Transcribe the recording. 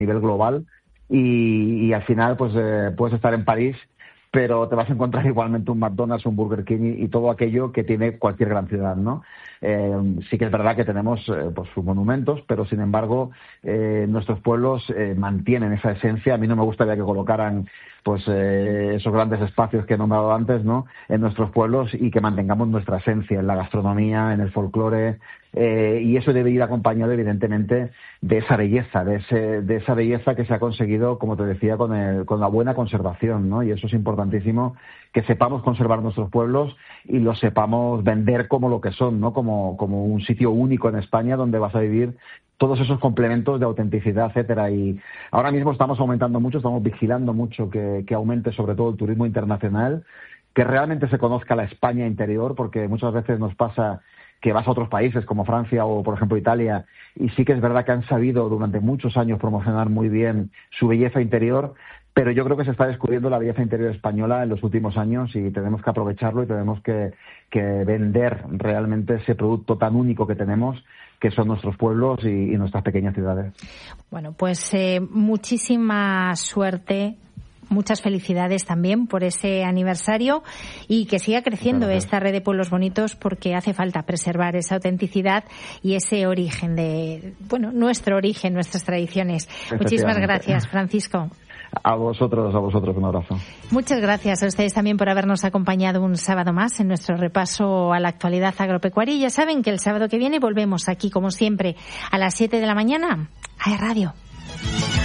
nivel global y al final pues puedes estar en París, pero te vas a encontrar igualmente un McDonald's, un Burger King y todo aquello que tiene cualquier gran ciudad, ¿no? Sí que es verdad que tenemos pues sus monumentos, pero sin embargo nuestros pueblos mantienen esa esencia. A mí no me gustaría que colocaran pues esos grandes espacios que he nombrado antes, ¿no?, en nuestros pueblos, y que mantengamos nuestra esencia en la gastronomía, en el folclore, y eso debe ir acompañado evidentemente de esa belleza, de esa belleza que se ha conseguido, como te decía, con la buena conservación, ¿no? Y eso es importantísimo, que sepamos conservar nuestros pueblos y los sepamos vender como lo que son, ¿no?, como un sitio único en España donde vas a vivir todos esos complementos de autenticidad, etcétera. Y ahora mismo estamos aumentando mucho, estamos vigilando mucho que aumente sobre todo el turismo internacional, que realmente se conozca la España interior, porque muchas veces nos pasa que vas a otros países como Francia o, por ejemplo, Italia, y sí que es verdad que han sabido durante muchos años promocionar muy bien su belleza interior, pero yo creo que se está descubriendo la belleza interior española en los últimos años y tenemos que aprovecharlo y tenemos que vender realmente ese producto tan único que tenemos, que son nuestros pueblos y nuestras pequeñas ciudades. Bueno, pues muchísima suerte. Muchas felicidades también por ese aniversario y que siga creciendo esta red de pueblos bonitos, porque hace falta preservar esa autenticidad y ese origen nuestro origen, nuestras tradiciones. Muchísimas gracias, Francisco. A vosotros un abrazo. Muchas gracias a ustedes también por habernos acompañado un sábado más en nuestro repaso a la actualidad agropecuaria. Ya saben que el sábado que viene volvemos aquí, como siempre, a las 7 de la mañana. A Radio.